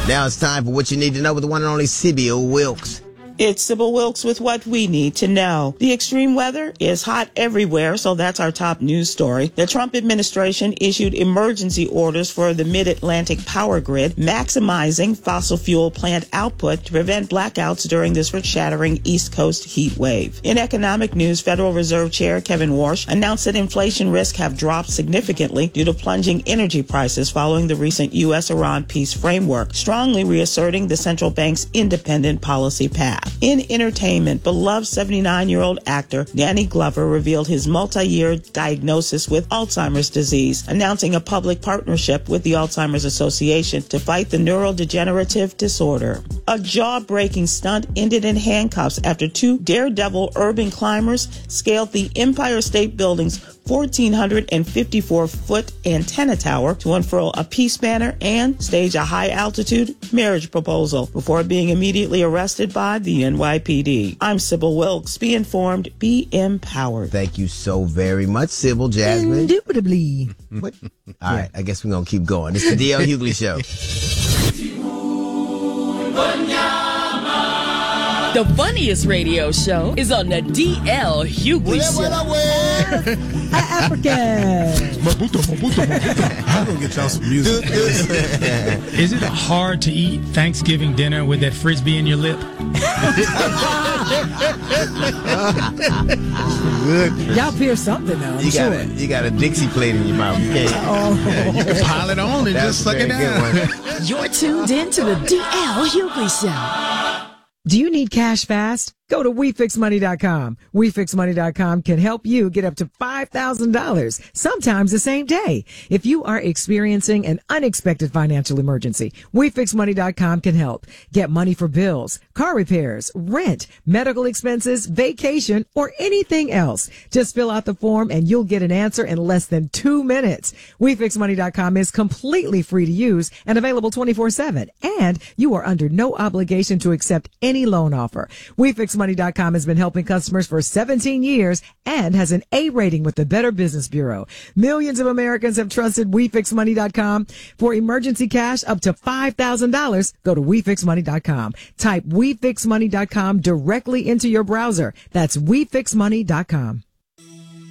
Now it's time for what you need to know with the one and only Sybil Wilkes. It's Sybil Wilkes with what we need to know. The extreme weather is hot everywhere, so that's our top news story. The Trump administration issued emergency orders for the Mid-Atlantic power grid, maximizing fossil fuel plant output to prevent blackouts during this earth-shattering East Coast heat wave. In economic news, Federal Reserve Chair Kevin Warsh announced that inflation risks have dropped significantly due to plunging energy prices following the recent U.S.-Iran peace framework, strongly reasserting the central bank's independent policy path. In entertainment, beloved 79-year-old actor Danny Glover revealed his multi-year diagnosis with Alzheimer's disease, announcing a public partnership with the Alzheimer's Association to fight the neurodegenerative disorder. A jaw-breaking stunt ended in handcuffs after two daredevil urban climbers scaled the Empire State Building's 1,454-foot antenna tower to unfurl a peace banner and stage a high-altitude marriage proposal before being immediately arrested by the NYPD. I'm Sybil Wilkes. Be informed, be empowered. Thank you so very much, Sybil. Jasmine? Indubitably. What? All right, I guess we're going to keep going. It's the D.L. Hughley Show. The funniest radio show is on the D.L. Hughley Show. African. I'm going to get y'all some music. Is it hard to eat Thanksgiving dinner with that Frisbee in your lip? Good. Y'all pierce something now, I'm sure. You got a Dixie plate in your mouth. You You can pile it on and just suck it down. You're tuned in to the D.L. Hughley Show. Do you need cash fast? Go to WeFixMoney.com. WeFixMoney.com can help you get up to $5,000, sometimes the same day. If you are experiencing an unexpected financial emergency, WeFixMoney.com can help. Get money for bills, car repairs, rent, medical expenses, vacation, or anything else. Just fill out the form and you'll get an answer in less than 2 minutes. WeFixMoney.com is completely free to use and available 24/7. And you are under no obligation to accept any loan offer. WeFixMoney.com has been helping customers for 17 years and has an A rating with the Better Business Bureau. Millions of Americans have trusted WeFixMoney.com for emergency cash up to $5,000. Go to WeFixMoney.com. Type WeFixMoney.com directly into your browser. That's WeFixMoney.com.